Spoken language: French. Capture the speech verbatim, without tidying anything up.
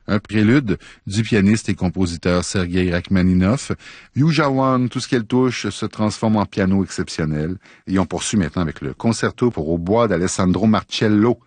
un prélude du pianiste et compositeur Sergei Rachmaninov. Yuja One, tout ce qu'elle touche se transforme en piano exceptionnel. Et on poursuit maintenant avec le concerto pour hautbois d'Alessandro Marcello,